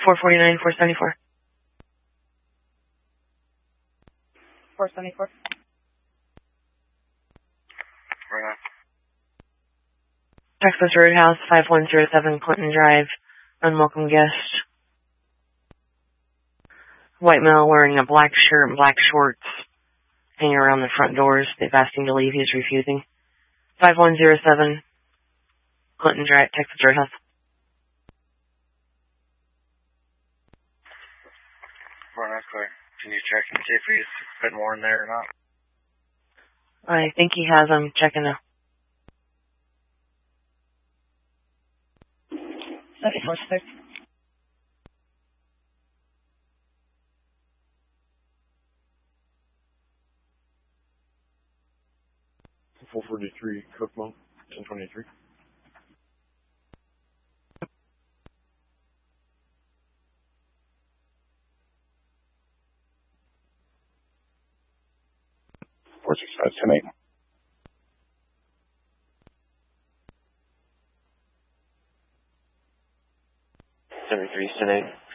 449, 474. 474. Right on. Texas Roadhouse, 5107 Clinton Drive. Unwelcome guest. White male wearing a black shirt and black shorts. Hanging around the front doors. They've asked him to leave. He's refusing. 5107 Clinton Drive, Texas Roadhouse. That's clear. Can you check and see if he's put more in there or not? I think he has. I'm checking now. 74-6. Full 43, Cookmo, 1023. Four 6 5 10 8. 73, 10 8.